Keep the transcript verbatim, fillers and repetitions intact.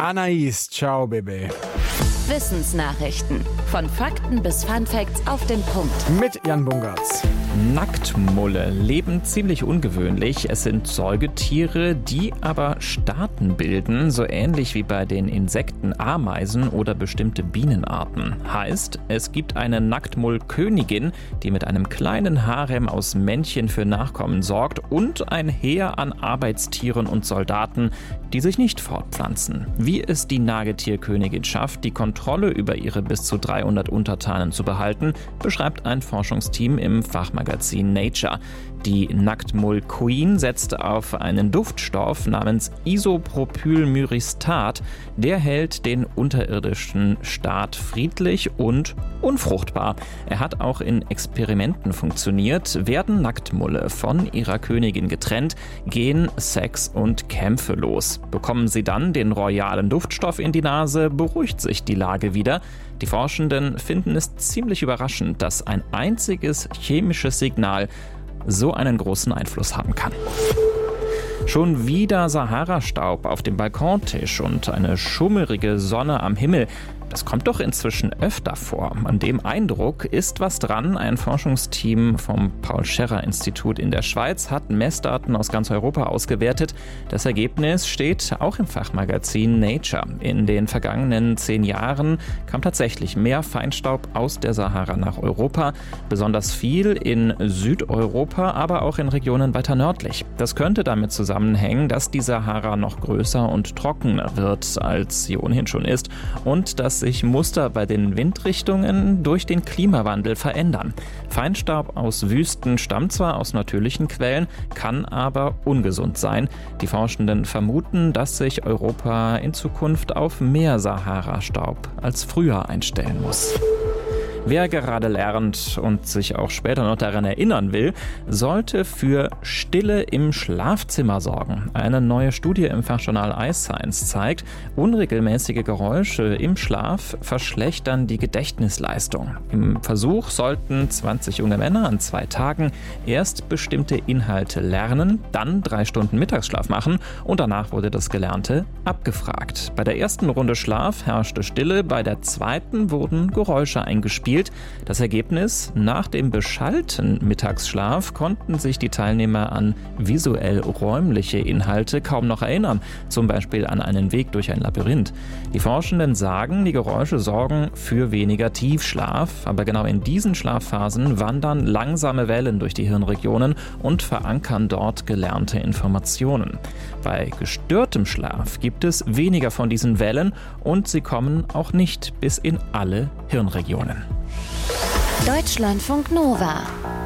Anais, ciao, Baby. Wissensnachrichten. Von Fakten bis Funfacts auf den Punkt. Mit Jan Bungartz. Nacktmulle leben ziemlich ungewöhnlich. Es sind Säugetiere, die aber Staaten bilden, so ähnlich wie bei den Insekten, Ameisen oder bestimmte Bienenarten. Heißt, es gibt eine Nacktmullkönigin, die mit einem kleinen Harem aus Männchen für Nachkommen sorgt und ein Heer an Arbeitstieren und Soldaten, die sich nicht fortpflanzen. Wie es die Nagetierkönigin schafft, die Kontrolle über ihre bis zu dreihundert Untertanen zu behalten, beschreibt ein Forschungsteam im Fachmagazin Nature. Die Nacktmull-Queen setzt auf einen Duftstoff namens Isopropylmyristat. Der hält den unterirdischen Staat friedlich und unfruchtbar. Er hat auch in Experimenten funktioniert. Werden Nacktmulle von ihrer Königin getrennt, gehen Sex und Kämpfe los. Bekommen sie dann den royalen Duftstoff in die Nase, beruhigt sich die Lage wieder. Die Forschenden finden es ziemlich überraschend, dass ein einziges chemisches Signal so einen großen Einfluss haben kann. Schon wieder Sahara-Staub auf dem Balkontisch und eine schummerige Sonne am Himmel. Das kommt doch inzwischen öfter vor. An dem Eindruck ist was dran. Ein Forschungsteam vom Paul-Scherrer-Institut in der Schweiz hat Messdaten aus ganz Europa ausgewertet. Das Ergebnis steht auch im Fachmagazin Nature. In den vergangenen zehn Jahren kam tatsächlich mehr Feinstaub aus der Sahara nach Europa. Besonders viel in Südeuropa, aber auch in Regionen weiter nördlich. Das könnte damit zusammenhängen, dass die Sahara noch größer und trockener wird, als sie ohnehin schon ist, und dass sich Muster bei den Windrichtungen durch den Klimawandel verändern. Feinstaub aus Wüsten stammt zwar aus natürlichen Quellen, kann aber ungesund sein. Die Forschenden vermuten, dass sich Europa in Zukunft auf mehr Sahara-Staub als früher einstellen muss. Wer gerade lernt und sich auch später noch daran erinnern will, sollte für Stille im Schlafzimmer sorgen. Eine neue Studie im Fachjournal iScience zeigt, unregelmäßige Geräusche im Schlaf verschlechtern die Gedächtnisleistung. Im Versuch sollten zwanzig junge Männer an zwei Tagen erst bestimmte Inhalte lernen, dann drei Stunden Mittagsschlaf machen und danach wurde das Gelernte abgefragt. Bei der ersten Runde Schlaf herrschte Stille, bei der zweiten wurden Geräusche eingespielt. Das Ergebnis: Nach dem beschallten Mittagsschlaf konnten sich die Teilnehmer an visuell-räumliche Inhalte kaum noch erinnern, zum Beispiel an einen Weg durch ein Labyrinth. Die Forschenden sagen, die Geräusche sorgen für weniger Tiefschlaf, aber genau in diesen Schlafphasen wandern langsame Wellen durch die Hirnregionen und verankern dort gelernte Informationen. Bei gestörtem Schlaf gibt es weniger von diesen Wellen und sie kommen auch nicht bis in alle Hirnregionen. Deutschlandfunk Nova